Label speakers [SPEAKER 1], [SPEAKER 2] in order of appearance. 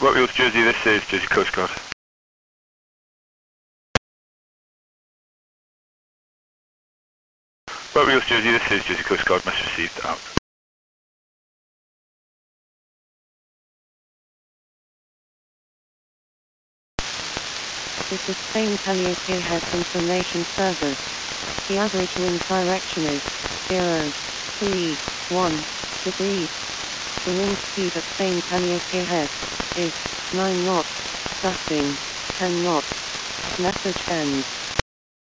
[SPEAKER 1] White Wheels Jersey, this is Jersey Coast Guard. White Wheels Jersey, this is Jersey Coast Guard, message received, out.
[SPEAKER 2] This is Spain Calliope Head Information Service. The average wind direction is 0.31 degrees. The wind speed at Spain Calliope Head is 9 knots, gusting 10 knots. Message ends.